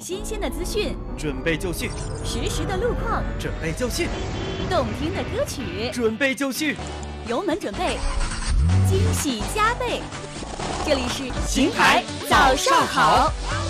新鲜的资讯， 准备就绪； 实时的路况， 准备就绪； 动听的歌曲， 准备就绪。 油门准备，惊喜加倍！这里是邢台早上好。